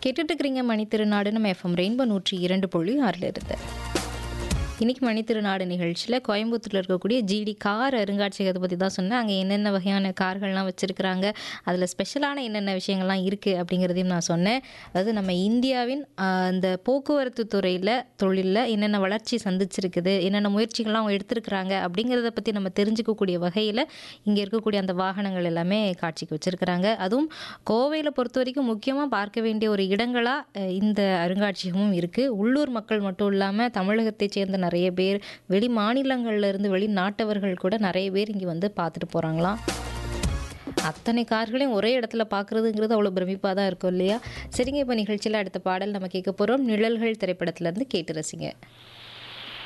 கேட்டுட்டு இருக்கிறீங்க மணித்திருநாடு நம்ம எஃப்எம் ரெயின்போ 102.6 இருந்து. இன்னைக்கு மணித்திருநாடு நிகழ்ச்சியில் கோயம்புத்தூரில் இருக்கக்கூடிய ஜிடி கார் அருங்காட்சியகத்தை பற்றி தான் சொன்னேன். அங்கே என்னென்ன வகையான கார்கள்லாம் வச்சுருக்கிறாங்க, அதில் ஸ்பெஷலான என்னென்ன விஷயங்கள்லாம் இருக்குது அப்படிங்கிறதையும் நான் சொன்னேன். அதாவது நம்ம இந்தியாவின் அந்த போக்குவரத்து துறையில் தொழிலில் என்னென்ன வளர்ச்சி சந்திச்சிருக்குது, என்னென்ன முயற்சிகள்லாம் அவங்க எடுத்திருக்கிறாங்க அப்படிங்கிறத பற்றி நம்ம தெரிஞ்சுக்கக்கூடிய வகையில் இங்கே இருக்கக்கூடிய அந்த வாகனங்கள் எல்லாமே காட்சிக்கு வச்சுருக்கிறாங்க. அதுவும் கோவையில் பொறுத்த வரைக்கும் முக்கியமாக பார்க்க வேண்டிய ஒரு இடங்களாக இந்த அருங்காட்சியகமும் இருக்குது. உள்ளூர் மக்கள் மட்டும் இல்லாமல் தமிழகத்தை சேர்ந்த நிறைய பேர், வெளி மாநிலங்கள்ல இருந்து வெளிநாட்டவர்கள் கூட நிறைய பேர் இங்கே வந்து பார்த்துட்டு போகிறாங்களாம். அத்தனை கார்களையும் ஒரே இடத்துல பார்க்குறதுங்கிறது அவ்வளோ பிரமிப்பாக தான் இருக்கும் இல்லையா? சரிங்க, இப்போ நிகழ்ச்சியில் அடுத்த பாடல் நம்ம கேட்க போகிறோம். நிழல்கள் திரைப்படத்துலேருந்து கேட்டு ரசிங்க.